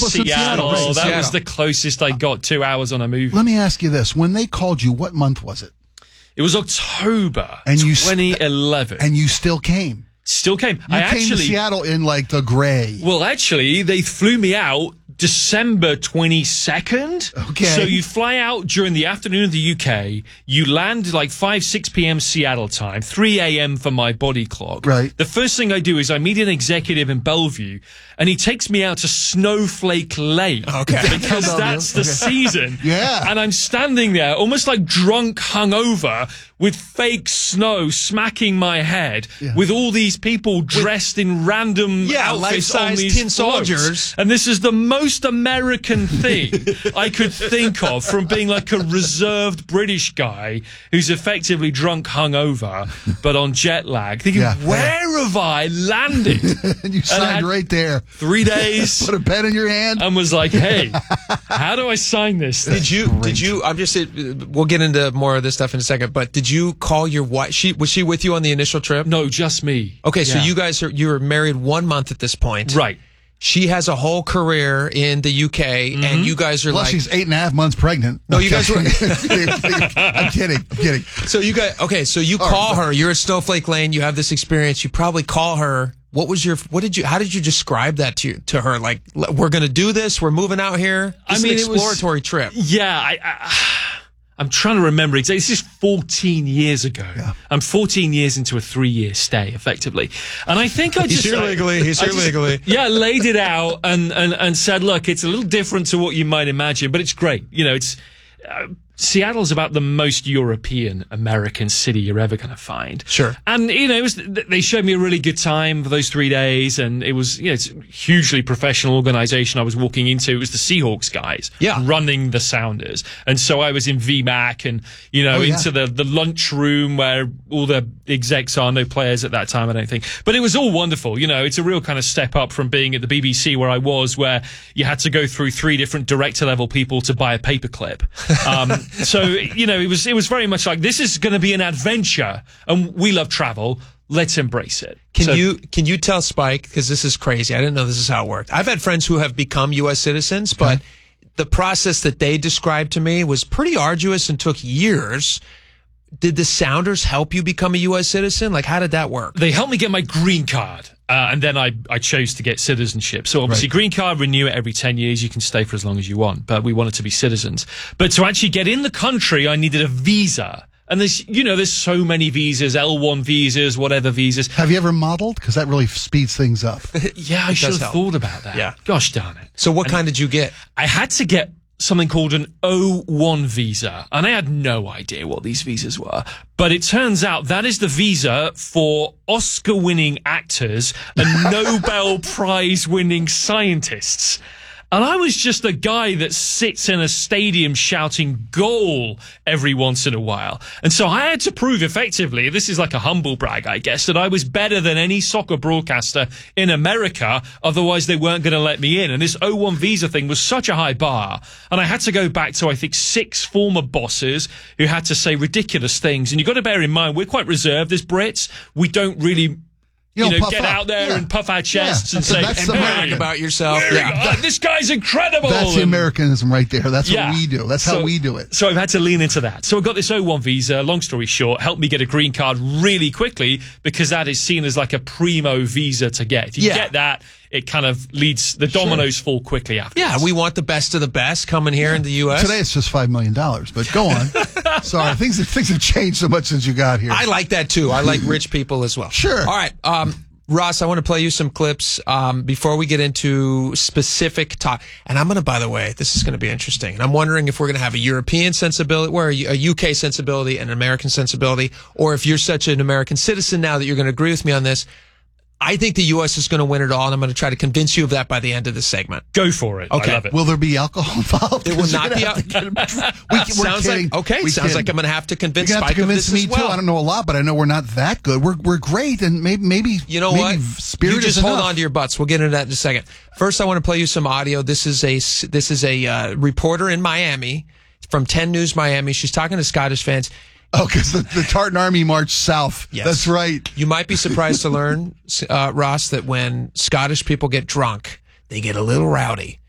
Minneapolis and Seattle. Right, That was the closest I got. 2 hours on a movie. Let me ask you this. When they called you, what month was it? It was October 2011. And you still came. Still came. You came to Seattle in like the gray. Well, actually, they flew me out December 22nd. Okay. So you fly out during the afternoon of the UK. You land like 5, 6 p.m. Seattle time, 3 a.m. for my body clock. Right. The first thing I do is I meet an executive in Bellevue, and he takes me out to Snowflake Lake. Okay. Because that's the season. Yeah. And I'm standing there almost like drunk, hungover, with fake snow smacking my head, with all these people dressed in random outfits on these tin soldiers. And this is the most American thing I could think of, from being like a reserved British guy who's effectively drunk, hungover, but on jet lag, thinking, where have I landed? And you signed right there. 3 days. Put a pen in your hand. And was like, hey, how do I sign this? Did you, I'm just, we'll get into more of this stuff in a second, but did you call your wife? Was she with you on the initial trip? No, just me. Okay, so you were married 1 month at this point. Right. She has a whole career in the UK, and you guys are she's 8.5 months pregnant. No, you guys were. I'm kidding. So you guys, so you call her. You're at Snowflake Lane. You have this experience. You probably call her. How did you describe that to her? Like, we're going to do this. We're moving out here. It's an exploratory trip. Yeah, I'm trying to remember exactly. This is 14 years ago. Yeah. I'm 14 years into a 3-year stay, effectively. And I think I just... He's here legally. Yeah, laid it out and said, look, it's a little different to what you might imagine, but it's great. You know, it's... Seattle's about the most European American city you're ever going to find. Sure. And, you know, they showed me a really good time for those 3 days. And it was, it's a hugely professional organization I was walking into. It was the Seahawks guys running the Sounders. And so I was in VMAC and, into the lunch room where all the execs are, no players at that time, I don't think. But it was all wonderful. You know, it's a real kind of step up from being at the BBC where I was, where you had to go through 3 different director level people to buy a paperclip. So, it was very much like, this is going to be an adventure, and we love travel. Let's embrace it. Can you tell Spike, because this is crazy, I didn't know this is how it worked. I've had friends who have become U.S. citizens, but the process that they described to me was pretty arduous and took years. Did the Sounders help you become a U.S. citizen? Like, how did that work? They helped me get my green card. And then I chose to get citizenship. So obviously, green card, renew it every 10 years. You can stay for as long as you want, but we wanted to be citizens. But to actually get in the country, I needed a visa. And there's so many visas, L1 visas, whatever visas. Have you ever modeled? Because that really speeds things up. Yeah, I should have thought about that. Yeah. Gosh darn it. So what kind did you get? I had to get something called an O1 visa. And I had no idea what these visas were. But it turns out that is the visa for Oscar-winning actors and Nobel Prize-winning scientists. And I was just a guy that sits in a stadium shouting goal every once in a while. And so I had to prove effectively, this is like a humble brag, I guess, that I was better than any soccer broadcaster in America. Otherwise, they weren't going to let me in. And this O1 visa thing was such a high bar. And I had to go back to, I think, 6 former bosses who had to say ridiculous things. And you've got to bear in mind, we're quite reserved as Brits. We don't really... get out there and puff our chests and say, brag about yourself. This guy's incredible. That's the Americanism right there. That's what we do. That's how we do it. So I've had to lean into that. So I got this O1 visa, long story short, helped me get a green card really quickly because that is seen as like a primo visa to get. If you get that, it kind of leads, the dominoes fall quickly after. Yeah, we want the best of the best coming here in the U.S. Today it's just $5 million, but go on. Sorry, things have changed so much since you got here. I like that too. I like rich people as well. Sure. All right, Ross, I want to play you some clips before we get into specific talk. And I'm going to, by the way, this is going to be interesting. And I'm wondering if we're going to have a European sensibility, or a UK sensibility and an American sensibility, or if you're such an American citizen now that you're going to agree with me on this. I think the U.S. is going to win it all, and I'm going to try to convince you of that by the end of the segment. Go for it. Okay. I love it. Will there be alcohol involved? There will not be alcohol. Sounds like I'm going to have to convince Spike of this as well. Me too. I don't know a lot, but I know we're not that good. We're great, and maybe what? Spirit you just is hold enough. on to your butts. We'll get into that in a second. First, I want to play you some audio. This is a reporter in Miami from 10 News Miami. She's talking to Scottish fans. Oh, because the Tartan Army marched south. Yes. That's right. You might be surprised to learn, Ross, that when Scottish people get drunk, they get a little rowdy.